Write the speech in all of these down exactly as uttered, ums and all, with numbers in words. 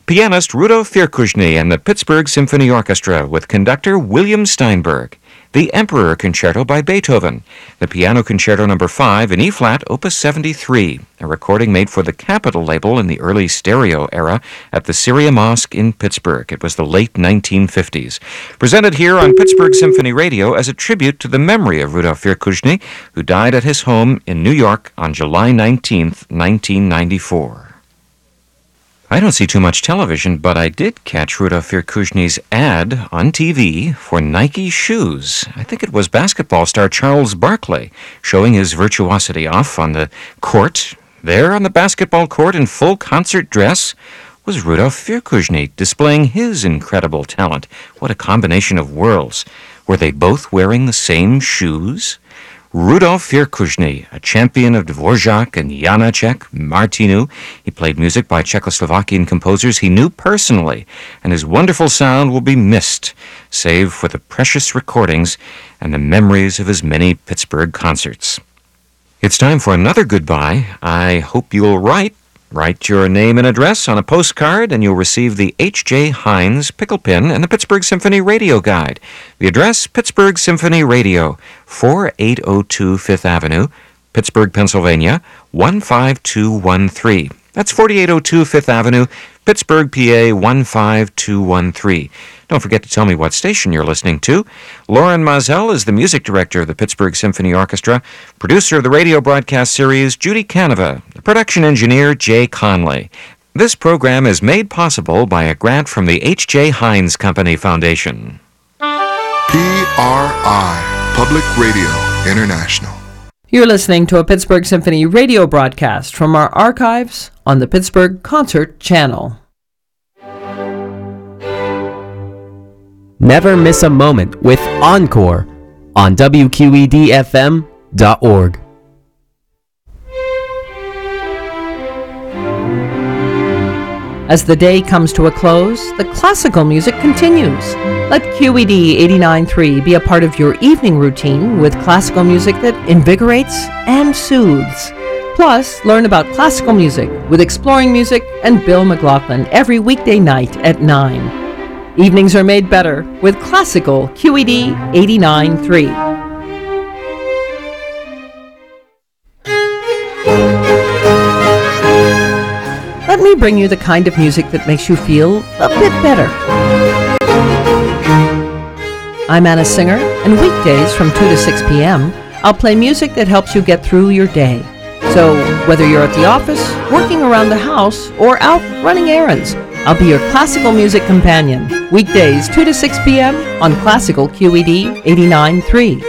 Pianist Rudolf Firkushny and the Pittsburgh Symphony Orchestra with conductor William Steinberg. The Emperor Concerto by Beethoven. The Piano Concerto Number five in E-flat, Opus seventy-three, a recording made for the Capitol label in the early stereo era at the Syria Mosque in Pittsburgh. It was the late nineteen fifties. Presented here on Pittsburgh Symphony Radio as a tribute to the memory of Rudolf Firkushny, who died at his home in New York on July nineteenth, nineteen ninety-four. I don't see too much television, but I did catch Rudolf Firkushny's ad on T V for Nike shoes. I think it was basketball star Charles Barkley showing his virtuosity off on the court. There on the basketball court in full concert dress was Rudolf Firkushny displaying his incredible talent. What a combination of worlds. Were they both wearing the same shoes? Rudolf Firkushny, a champion of Dvorak and Janacek, Martinu. He played music by Czechoslovakian composers he knew personally, and his wonderful sound will be missed, save for the precious recordings and the memories of his many Pittsburgh concerts. It's time for another goodbye. I hope you'll write. Write your name and address on a postcard, and you'll receive the H J Heinz Pickle Pin and the Pittsburgh Symphony Radio Guide. The address, Pittsburgh Symphony Radio, forty-eight oh two Fifth Avenue, Pittsburgh, Pennsylvania, one five two one three. That's forty-eight oh two Fifth Avenue, Pittsburgh, P A, one five two one three. Don't forget to tell me what station you're listening to. Lauren Mazel is the music director of the Pittsburgh Symphony Orchestra, producer of the radio broadcast series, Judy Canova, the production engineer, Jay Conley. This program is made possible by a grant from the H J Heinz Company Foundation. P R I, Public Radio International. You're listening to a Pittsburgh Symphony radio broadcast from our archives on the Pittsburgh Concert Channel. Never miss a moment with Encore on W Q E D F M dot org. As the day comes to a close, the classical music continues. Let Q E D eighty-nine point three be a part of your evening routine with classical music that invigorates and soothes. Plus, learn about classical music with Exploring Music and Bill McLaughlin every weekday night at nine. Evenings are made better with classical Q E D eighty-nine point three. Let me bring you the kind of music that makes you feel a bit better. I'm Anna Singer, and weekdays from two to six p.m., I'll play music that helps you get through your day. So, whether you're at the office, working around the house, or out running errands, I'll be your classical music companion. Weekdays, two to six p.m. on Classical Q E D eighty-nine point three.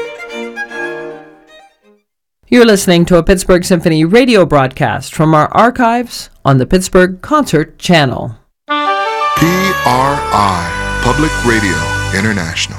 You're listening to a Pittsburgh Symphony radio broadcast from our archives on the Pittsburgh Concert Channel. P R I, Public Radio International.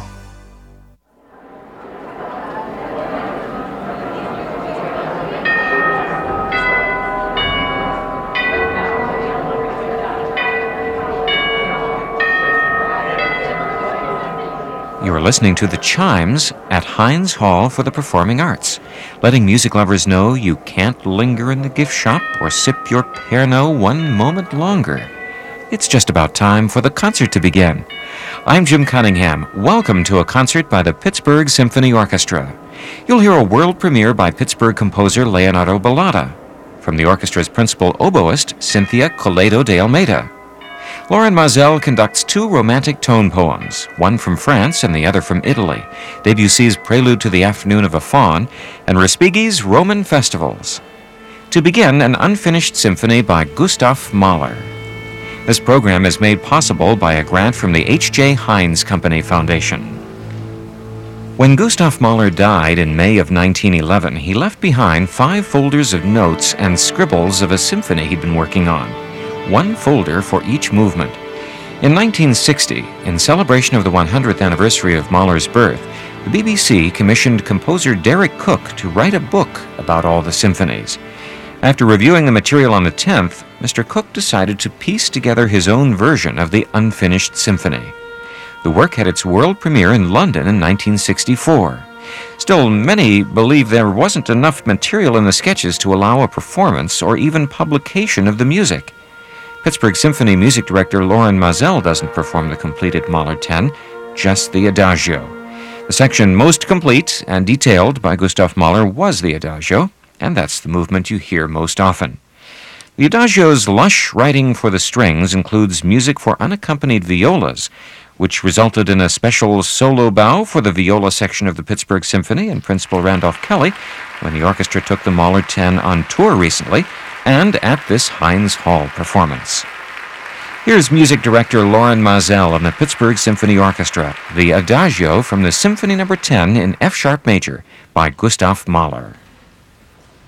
You are listening to The Chimes at Heinz Hall for the Performing Arts, letting music lovers know you can't linger in the gift shop or sip your Pernod one moment longer. It's just about time for the concert to begin. I'm Jim Cunningham. Welcome to a concert by the Pittsburgh Symphony Orchestra. You'll hear a world premiere by Pittsburgh composer Leonardo Ballata, from the orchestra's principal oboist, Cynthia Coledo de Almeida. Lauren Mazel conducts two romantic tone poems, one from France and the other from Italy, Debussy's Prelude to the Afternoon of a Faun, and Respighi's Roman Festivals. To begin, an unfinished symphony by Gustav Mahler. This program is made possible by a grant from the H J Heinz Company Foundation. When Gustav Mahler died in May of nineteen eleven, he left behind five folders of notes and scribbles of a symphony he'd been working on. One folder for each movement. In nineteen sixty, in celebration of the one hundredth anniversary of Mahler's birth, the B B C commissioned composer Derek Cook to write a book about all the symphonies. After reviewing the material on the tenth, Mister Cook decided to piece together his own version of the unfinished symphony. The work had its world premiere in London in nineteen sixty-four. Still, many believe there wasn't enough material in the sketches to allow a performance or even publication of the music. Pittsburgh Symphony music director Loren Mazel doesn't perform the completed Mahler ten, just the Adagio. The section most complete and detailed by Gustav Mahler was the Adagio, and that's the movement you hear most often. The Adagio's lush writing for the strings includes music for unaccompanied violas, which resulted in a special solo bow for the viola section of the Pittsburgh Symphony and Principal Randolph Kelly when the orchestra took the Mahler ten on tour recently and at this Heinz Hall performance. Here's music director Loren Mazel and the Pittsburgh Symphony Orchestra, the Adagio from the Symphony number ten in F-sharp major by Gustav Mahler.